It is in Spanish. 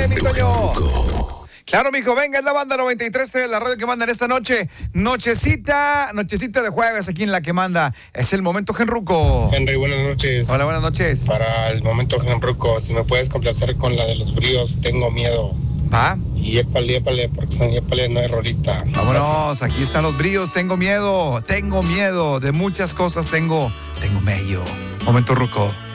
mi Toño. Claro, mijo, venga, es la banda 93 de la radio que manda en esta noche. Nochecita de jueves aquí en la que manda. Es el momento Genruco. Henry, buenas noches. Hola, buenas noches. Para el momento Genruco, si me puedes complacer con la de los bríos, tengo miedo. Va. Y épale, porque son épale, no hay rolita. Vámonos, aquí están los bríos. Tengo miedo de muchas cosas. Tengo mello. Momento Ruco.